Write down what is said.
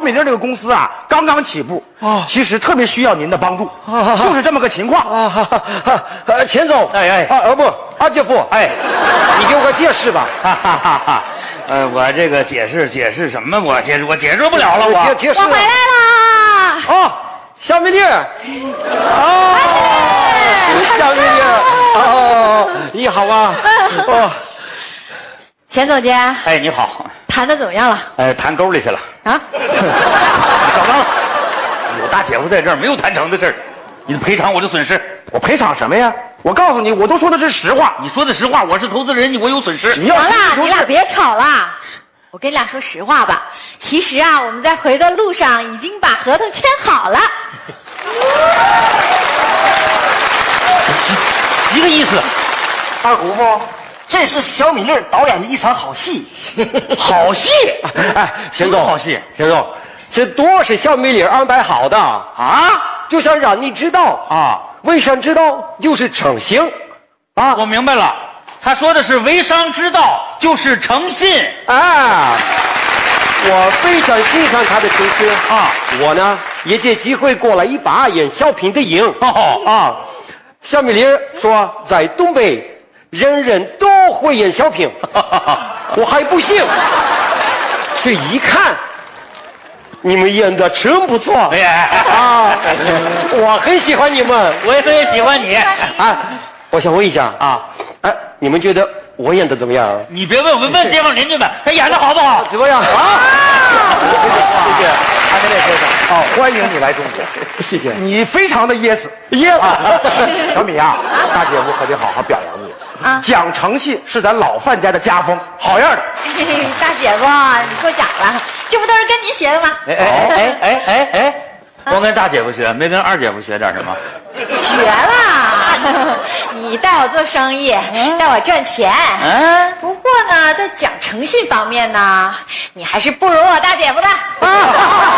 米粒这个公司啊，刚刚起步其实特别需要您的帮助，就是这么个情况钱总，不，阿姐夫，你给我个解释吧。 我这个解释什么？我解释不了了，我解释。 我回来啦！ 哦，小米粒儿，小米粒儿，你好啊。 钱总监， 你好。 谈的怎么样了？ 谈沟里去了啊！ 小张，有大姐夫在这儿，没有谈成的事儿，你赔偿我的损失。我赔偿什么呀？我告诉你，我都说的是实话。你说的实话，我是投资人，我有损失。 行了，你俩别吵了。我跟你俩说实话吧，其实啊，我们在回的路上已经把合同签好了。 几个意思？ 二姑父，这是小米粒导演的一场好戏。 好戏？ 钱总， 好戏。 钱总，这都是小米粒安排好的啊，就想让你知道啊。为商之道就是诚信啊！ 我明白了，他说的是为商之道就是诚信啊！我非常欣赏他的诚信啊！我呢也借机会过来一把演小品的瘾小米粒说在东北人人都会演小品，我还不信，这一看你们演的真不错我很喜欢你们， 我也很喜欢你我想问一下你们觉得我演的怎么样？ 你别问，我们问街坊邻居们，他演的好不好？ 怎么样谢谢安德烈先生，欢迎你来中国， 谢谢你非常的 yes。小米啊，大姐夫可得好好表扬你讲诚信是咱老范家的家风，好样的。 大姐夫，你过奖了，这不都是跟您学的吗？ 光跟大姐夫学，没跟二姐夫学点什么？ 学了，你带我做生意，带我赚钱。不过呢，在讲诚信方面呢，你还是不如我大姐夫的。